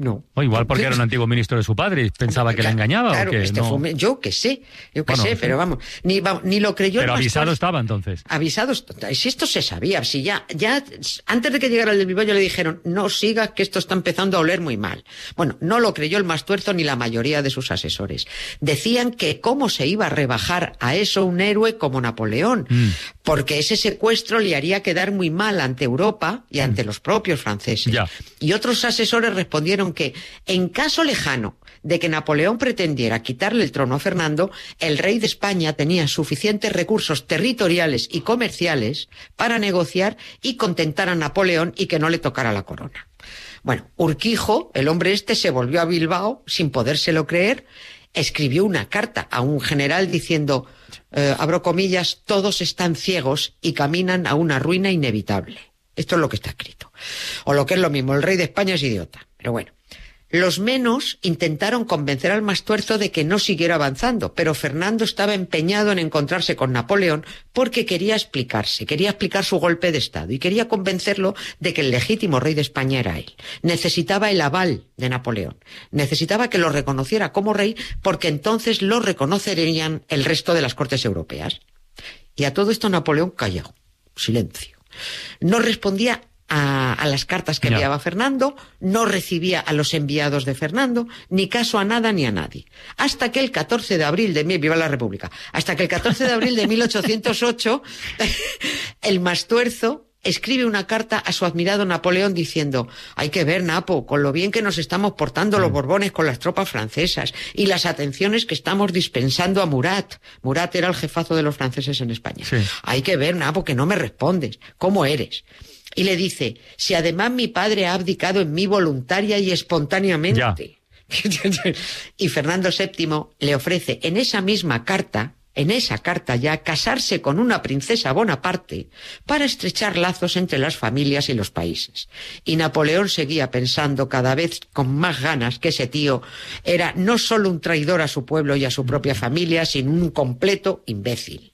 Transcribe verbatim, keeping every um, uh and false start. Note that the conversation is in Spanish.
No. O igual porque era un antiguo ministro de su padre y pensaba que le engañaba. Claro, o que este no. fue, yo qué sé, yo qué Bueno, sé, sí. pero vamos, ni, va, ni lo creyó. Pero el avisado Mastuerzo. estaba entonces. Avisado, si esto se sabía, si ya, ya, antes de que llegara el del Bilbao le dijeron, no sigas que esto está empezando a oler muy mal. Bueno, no lo creyó el Mastuerzo ni la mayoría de sus asesores. Decían que cómo se iba a rebajar a eso un héroe como Napoleón, mm. porque ese secuestro le haría quedar muy mal ante Europa y ante mm. los propios franceses. Ya. Y otros asesores respondieron que, en caso lejano de que Napoleón pretendiera quitarle el trono a Fernando, el rey de España tenía suficientes recursos territoriales y comerciales para negociar y contentar a Napoleón y que no le tocara la corona. Bueno, Urquijo, el hombre este, se volvió a Bilbao sin podérselo creer, escribió una carta a un general diciendo, eh, abro comillas, todos están ciegos y caminan a una ruina inevitable. Esto es lo que está escrito. O lo que es lo mismo, el rey de España es idiota. Pero bueno. Los menos intentaron convencer al Mastuerzo de que no siguiera avanzando, pero Fernando estaba empeñado en encontrarse con Napoleón porque quería explicarse, quería explicar su golpe de estado y quería convencerlo de que el legítimo rey de España era él. Necesitaba el aval de Napoleón, necesitaba que lo reconociera como rey porque entonces lo reconocerían el resto de las cortes europeas. Y a todo esto Napoleón calló, silencio. No respondía A, a las cartas que no. enviaba Fernando, no recibía a los enviados de Fernando, ni caso a nada ni a nadie. Hasta que el catorce de abril de... ¡Viva la República! Hasta que el catorce de abril de mil ochocientos ocho, el Mastuerzo escribe una carta a su admirado Napoleón diciendo, hay que ver, Napo, con lo bien que nos estamos portando los Borbones con las tropas francesas y las atenciones que estamos dispensando a Murat. Murat era el jefazo de los franceses en España. Sí. Hay que ver, Napo, que no me respondes. ¿Cómo eres? Y le dice, si además mi padre ha abdicado en mí voluntaria y espontáneamente. Y Fernando séptimo le ofrece en esa misma carta, en esa carta ya, casarse con una princesa Bonaparte para estrechar lazos entre las familias y los países. Y Napoleón seguía pensando cada vez con más ganas que ese tío era no solo un traidor a su pueblo y a su propia familia, sino un completo imbécil.